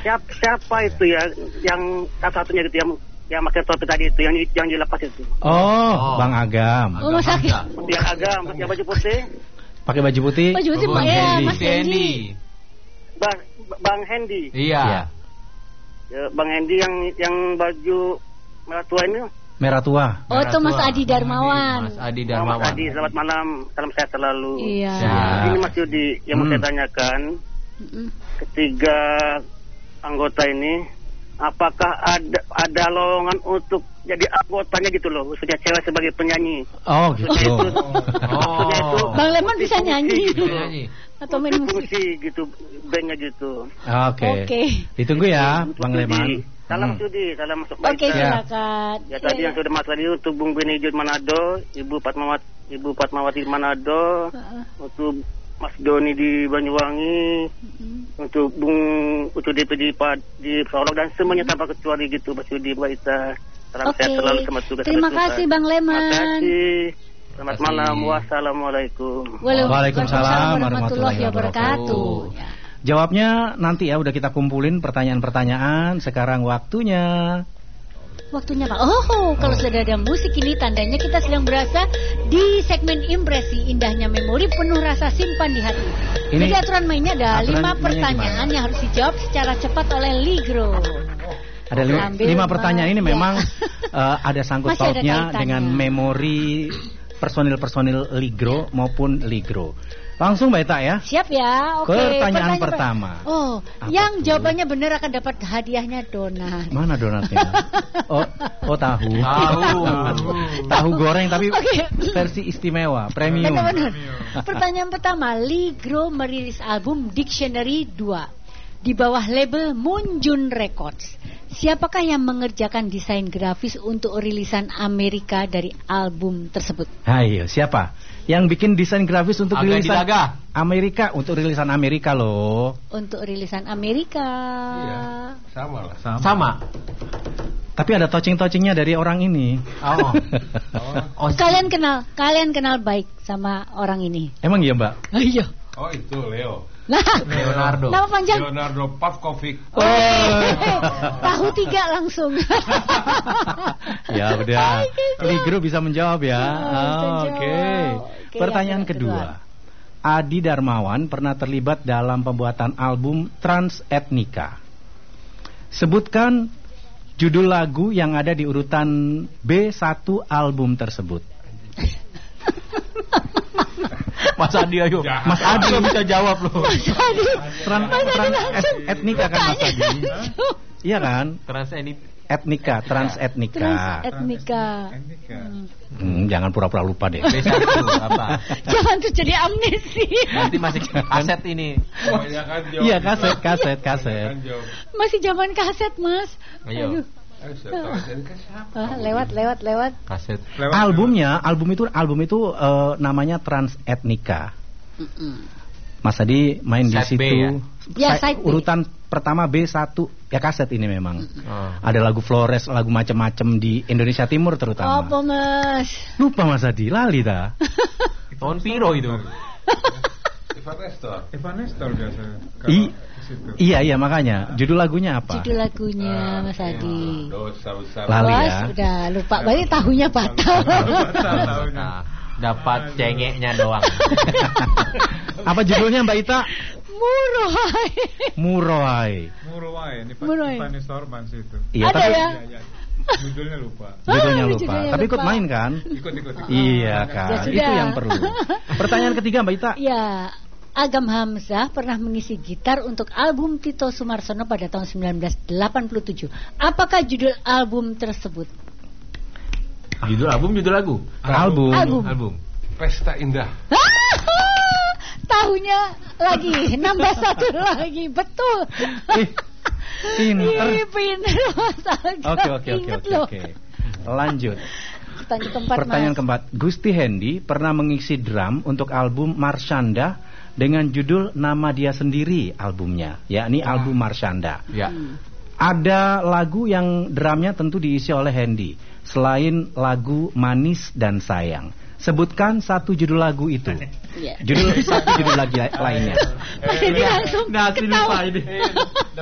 Siapa itu ya yang satu-satunya gitu yang pakai topi tadi itu yang dilepas itu? Oh, Bang Agam. Oh, Mas Agam. Yang Agam, yang baju putih. Pakai baju putih. Baju putih Pak ya, Mas Hendy. Bang Hendy. Iya. Ya, Bang Hendy yang baju merah tua ini. Merah tua. Oh, itu Mas Adi Darmawan. Mas Adi Darmawan. Mas Adi, selamat malam. Salam sehat selalu. Iya. Ini Mas Yudi yang mau saya tanyakan. Ketiga anggota ini, apakah ada lowongan untuk jadi anggotanya gitu loh, khususnya cewek sebagai penyanyi? Oh gitu. Bang Leman bisa nyanyi gitu. atau main musik gitu, bandnya gitu. Oke. Ditunggu ya, Bang Leman. Salam Sudi, salam masuk baik. Oke, silakan. Ya tadi yang sudah Mas tadi untuk Bung Benijud Manado, Ibu Fatmawati Manado, untuk Mas Doni di Banyuwangi, untuk Bung Ucu DP di Solok dan semuanya tanpa kecuali gitu, Mas Yudi, Bu Ita. Salam sehat selalu, selamat tugas. Terima kasih Bang Leman. Terima kasih. Selamat malam. Wassalamualaikum. Waalaikumsalam warahmatullahi wabarakatuh. Jawabnya nanti ya, udah kita kumpulin pertanyaan-pertanyaan. Sekarang waktunya Pak. Kalau sudah ada musik ini tandanya kita sedang berasa di segmen impresi indahnya memori penuh rasa simpan di hati. Jadi aturan mainnya ada 5 pertanyaan yang harus dijawab secara cepat oleh Ligro. Ada 5 pertanyaan ini memang ada sangkut pautnya dengan memori personil Ligro maupun Ligro. Langsung Mbak Ita ya. Siap ya. Oke. Pertanyaan pertama. Yang jawabannya benar akan dapat hadiahnya donat. Mana donatnya? Tahu. Tahu goreng tapi versi istimewa, premium. Benar. Pertanyaan pertama, Ligro merilis album Dictionary 2 di bawah label Munjun Records. Siapakah yang mengerjakan desain grafis untuk rilisan Amerika dari album tersebut? Ayo, siapa? Yang bikin desain grafis untuk rilisan Amerika, untuk rilisan Amerika loh. Untuk rilisan Amerika. Iya, sama. Tapi ada touching-touchingnya dari orang ini. Kalian kenal baik sama orang ini. Emang iya Mbak? Iya. Oh itu Leo. Leonardo. Nama panjang? Leonardo Pavkovic. Tahu 3 langsung. Ya udah. Ligro bisa menjawab ya. Oke. Pertanyaan kedua. Adi Darmawan pernah terlibat dalam pembuatan album Transetnika. Sebutkan judul lagu yang ada di urutan B1 album tersebut. Mas Adi ayo. Mas Adi bisa jawab loh. Mas Adi. Transetnika kan Mas Adi? Iya kan? Transetnika. Jangan pura-pura lupa deh. Apa? Jangan tuh jadi amnesi. Nanti masih kaset ini. Iya kaset. Masih zaman kaset Mas. Ayo. Lewat Kaset. Album itu namanya Transetnika. Mas Adi main di situ. Ya, urutan pertama B1 ya, kaset ini memang. Ada lagu Flores, lagu macam-macam di Indonesia Timur terutama. Apa Mas? Lupa Mas Adi, lali dah. Tahun piro itu? Evan Nestor biasa. Iya makanya. Judul lagunya apa? Judul lagunya Mas Adi. Dosa besar. Lali ya. Udah lupa, berarti tahunya batal. Dapat cengeknya doang. Apa judulnya Mbak Ita? Muroai. Ini Pak Nestor Bans itu. Iya, ada ya? Judulnya lupa. Tapi ikut main kan? Ikut. Iya kan. Itu yang perlu. Pertanyaan ketiga Mbak Ita. Ya. Agam Hamzah pernah mengisi gitar untuk album Tito Sumarsono pada tahun 1987. Apakah judul album tersebut? Judul album, judul lagu? Album. Pesta Indah. Tahunya lagi, nambah satu lagi, betul. Pinter. Oke. Lanjut. Pertanyaan keempat. Gusti Hendy pernah mengisi drum untuk album Marshanda dengan judul nama dia sendiri albumnya, yakni album Marshanda. Ya. Ada lagu yang drumnya tentu diisi oleh Hendy selain lagu Manis dan Sayang. Sebutkan satu judul lagu itu. Satu judul lagi lainnya. Jadi langsung ketawa.